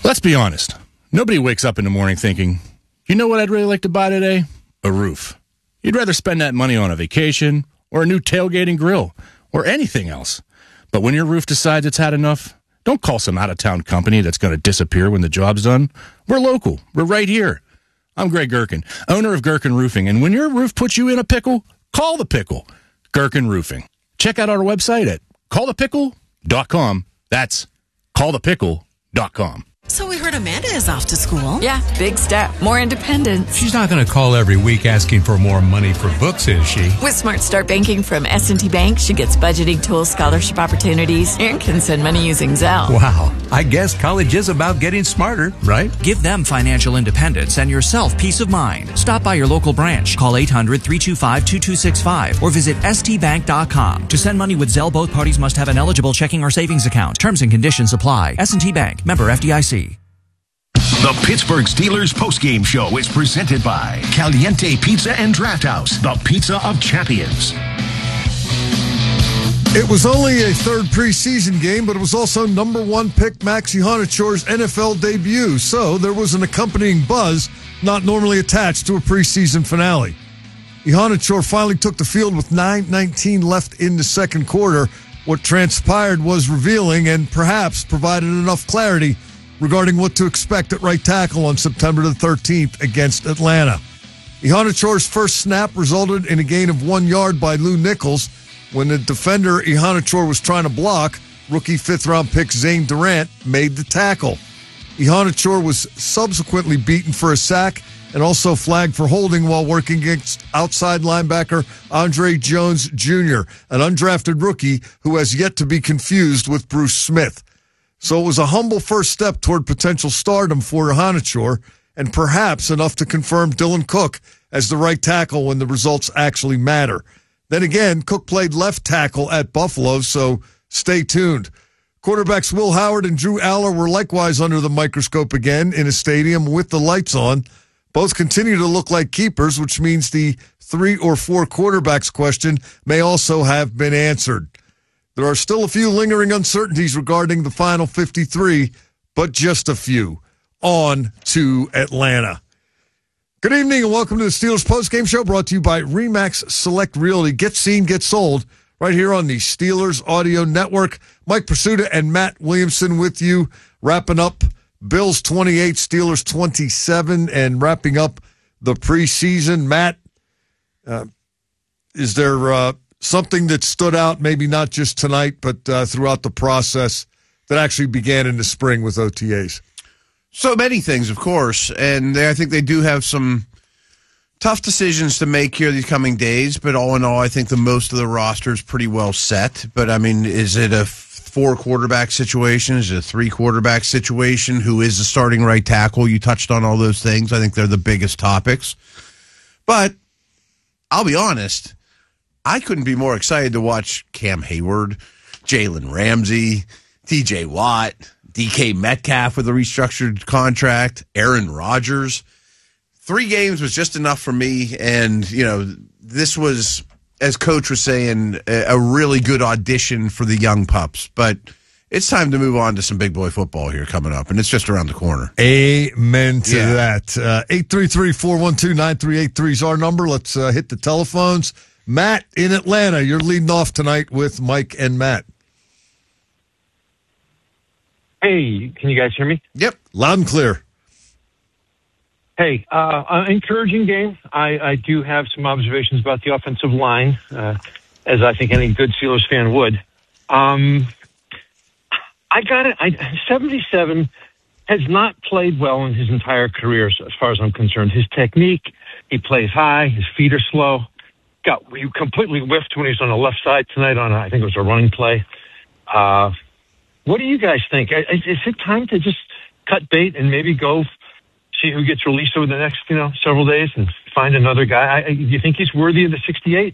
Let's be honest. Nobody wakes up in the morning thinking, you know what I'd really like to buy today? A roof. You'd rather spend that money on a vacation or a new tailgating grill or anything else. But when your roof decides it's had enough, don't call some out-of-town company that's going to disappear when the job's done. We're local. We're right here. I'm Greg Gherkin, owner of Gherkin Roofing, and when your roof puts you in a pickle, call the pickle. Gherkin Roofing. Check out our website at callthepickle.com. That's callthepickle.com. So we heard Amanda is off to school. Yeah, big step. More independence. She's not going to call every week asking for more money for books, is she? With Smart Start Banking from S&T Bank, she gets budgeting tools, scholarship opportunities, and can send money using Zelle. Wow. I guess college is about getting smarter, right? Give them financial independence and yourself peace of mind. Stop by your local branch. Call 800-325-2265 or visit stbank.com. To send money with Zelle, both parties must have an eligible checking or savings account. Terms and conditions apply. S&T Bank. Member FDIC. The Pittsburgh Steelers postgame show is presented by Caliente Pizza and Draft House, the pizza of champions. It was only a third preseason game, but it was also number one pick Max Ihanachore's NFL debut, so there was an accompanying buzz not normally attached to a preseason finale. Ihanachore finally took the field with 9:19 left in the second quarter. What transpired was revealing and perhaps provided enough clarity regarding what to expect at right tackle on September the 13th against Atlanta. Ihanachore's first snap resulted in a gain of 1 yard by Lou Nichols. When the defender Ihanachore was trying to block, rookie fifth-round pick Zane Durant made the tackle. Ihanachore was subsequently beaten for a sack and also flagged for holding while working against outside linebacker Andre Jones Jr., an undrafted rookie who has yet to be confused with Bruce Smith. So it was a humble first step toward potential stardom for Ihanachore, and perhaps enough to confirm Dylan Cook as the right tackle when the results actually matter. Then again, Cook played left tackle at Buffalo, so stay tuned. Quarterbacks Will Howard and Drew Aller were likewise under the microscope again in a stadium with the lights on. Both continue to look like keepers, which means the 3 or 4 quarterbacks question may also have been answered. There are still a few lingering uncertainties regarding the final 53, but just a few. On to Atlanta. Good evening and welcome to the Steelers postgame show brought to you by RE/MAX Select Realty. Get seen, get sold right here on the Steelers Audio Network. Mike Pursuta and Matt Williamson with you, wrapping up Bills 28, Steelers 27, and wrapping up the preseason. Matt, is there something that stood out, maybe not just tonight, but throughout the process that actually began in the spring with OTAs? So many things, of course, and I think they do have some tough decisions to make here these coming days, but all in all, I think the most of the roster is pretty well set. But, I mean, is it a 4-quarterback situation? Is it a 3-quarterback situation? Who is the starting right tackle? You touched on all those things. I think they're the biggest topics. But I'll be honest, I couldn't be more excited to watch Cam Hayward, Jalen Ramsey, TJ Watt, DK Metcalf with a restructured contract, Aaron Rodgers. 3 games was just enough for me, and, you know, this was, as Coach was saying, a really good audition for the young pups. But it's time to move on to some big boy football here coming up, and it's just around the corner. Amen to that. 833-412-9383 is our number. Let's hit the telephones. Matt in Atlanta, you're leading off tonight with Mike and Matt. Hey, can you guys hear me? Yep. Loud and clear. Hey, encouraging game. I do have some observations about the offensive line, as I think any good Steelers fan would. I got it. 77 has not played well in his entire career, as far as I'm concerned. His technique, he plays high, his feet are slow. He completely whiffed when he was on the left side tonight on, I think it was a running play. What do you guys think? Is it time to just cut bait and maybe go see who gets released over the next, several days and find another guy? Do you think he's worthy of the 68?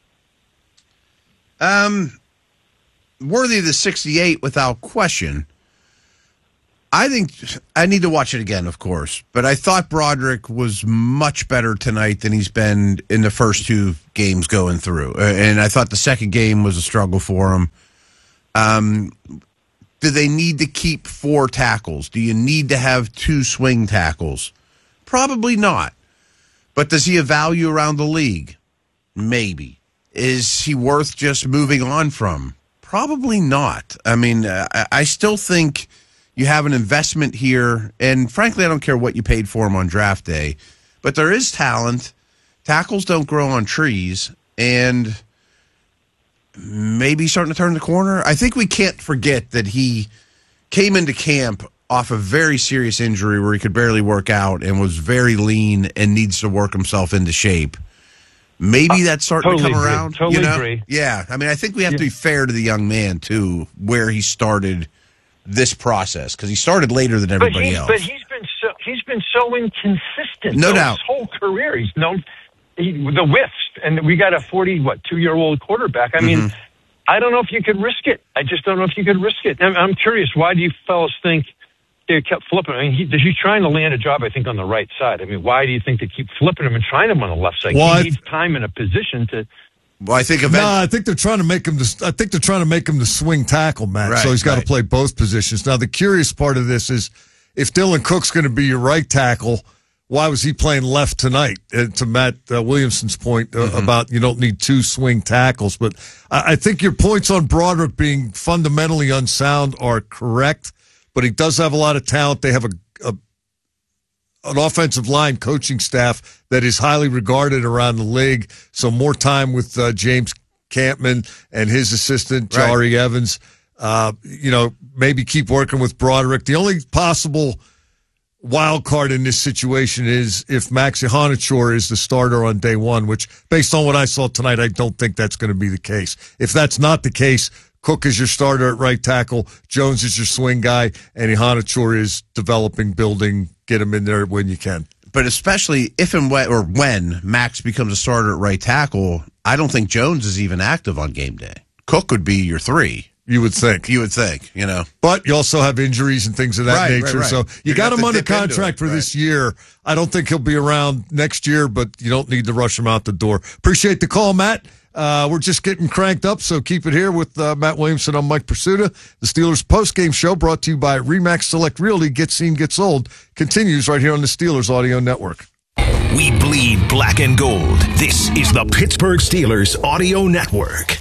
Worthy of the 68 without question. I think I need to watch it again, of course, but I thought Broderick was much better tonight than he's been in the first 2 games going through. And I thought the second game was a struggle for him. Do they need to keep 4 tackles? Do you need to have 2 swing tackles? Probably not. But does he have value around the league? Maybe. Is he worth just moving on from? Probably not. I mean, I still think you have an investment here, and frankly, I don't care what you paid for him on draft day, but there is talent. Tackles don't grow on trees, and maybe starting to turn the corner. I think we can't forget that he came into camp off a very serious injury where he could barely work out and was very lean and needs to work himself into shape. Maybe that's starting to come around. Totally agree. Yeah. I mean, I think we have to be fair to the young man, too, where he started this process, because he started later than everybody else. But he's been so inconsistent. No doubt. His whole career, he's known the whiffs, and we got a 2-year-old quarterback. I mean, I don't know if you could risk it. I just don't know if you could risk it. I'm curious, why do you fellas think they kept flipping? I mean, he's trying to land a job, I think, on the right side. I mean, why do you think they keep flipping him and trying him on the left side? He needs time in a position to. Well, I think I think they're trying to make him. I think they're trying to make him the swing tackle, Matt. Right, so he's got to play both positions. Now, the curious part of this is, if Dylan Cook's going to be your right tackle, why was he playing left tonight? To Matt Williamson's point about you don't need 2 swing tackles, but I think your points on Broderick being fundamentally unsound are correct. But he does have a lot of talent. They have an offensive line coaching staff that is highly regarded around the league. So more time with James Campman and his assistant, Jari Evans. Maybe keep working with Broderick. The only possible wild card in this situation is if Maxi Honachor is the starter on day one, which, based on what I saw tonight, I don't think that's going to be the case. If that's not the case, Cook is your starter at right tackle, Jones is your swing guy, and Honachor is developing, building, get him in there when you can. But especially if and when Max becomes a starter at right tackle, I don't think Jones is even active on game day. Cook would be your 3. You would think. But you also have injuries and things of that nature. Right. So you got him under contract for this year. I don't think he'll be around next year, but you don't need to rush him out the door. Appreciate the call, Matt. We're just getting cranked up, so keep it here with Matt Williamson. I'm Mike Pursuta. The Steelers postgame show brought to you by RE/MAX Select Realty. Get seen, get sold. Continues right here on the Steelers Audio Network. We bleed black and gold. This is the Pittsburgh Steelers Audio Network.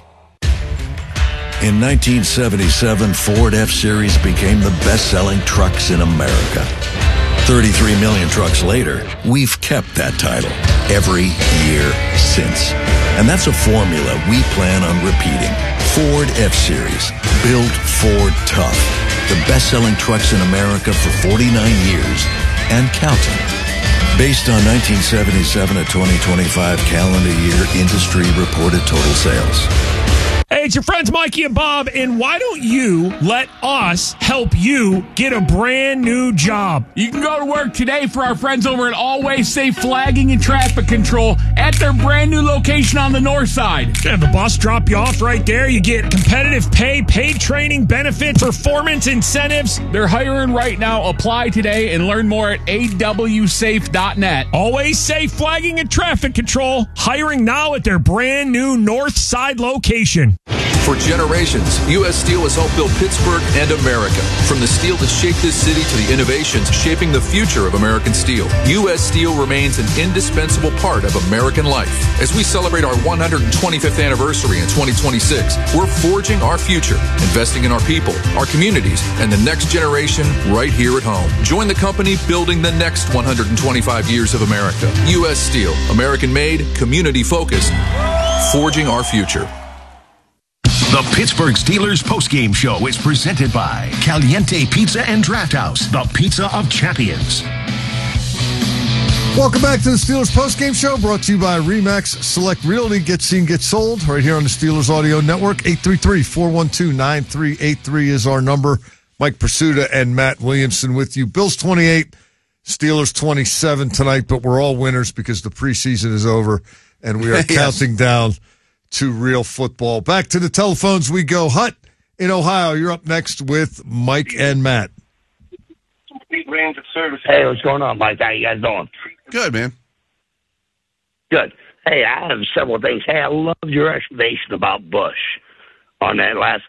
In 1977, Ford F-Series became the best-selling trucks in America. 33 million trucks later, we've kept that title every year since. And that's a formula we plan on repeating. Ford F-Series, built Ford tough. The best-selling trucks in America for 49 years and counting. Based on 1977 to 2025 calendar year industry reported total sales. Hey, it's your friends Mikey and Bob, and why don't you let us help you get a brand new job? You can go to work today for our friends over at Always Safe Flagging and Traffic Control at their brand new location on the north side. Have the bus drop you off right there. You get competitive pay, paid training, benefits, performance incentives. They're hiring right now. Apply today and learn more at awsafe.net. Always Safe Flagging and Traffic Control, hiring now at their brand new north side location. For generations, U.S. Steel has helped build Pittsburgh and America. From the steel that shaped this city to the innovations shaping the future of American steel, U.S. Steel remains an indispensable part of American life. As we celebrate our 125th anniversary in 2026, we're forging our future, investing in our people, our communities, and the next generation right here at home. Join the company building the next 125 years of America. U.S. Steel, American-made, community-focused, forging our future. The Pittsburgh Steelers postgame show is presented by Caliente Pizza and Draft House, the pizza of champions. Welcome back to the Steelers postgame show, brought to you by RE/MAX Select Realty. Get seen, get sold, right here on the Steelers Audio Network. 833-412-9383 is our number. Mike Pursuta and Matt Williamson with you. Bills 28, Steelers 27 tonight, but we're all winners because the preseason is over, and we are counting down to real football. Back to the telephones we go. Hut in Ohio, you're up next with Mike and Matt. Hey, what's going on, Mike? How you guys doing? Good, man. Good. Hey, I have several things. Hey, I love your explanation about Bush on that last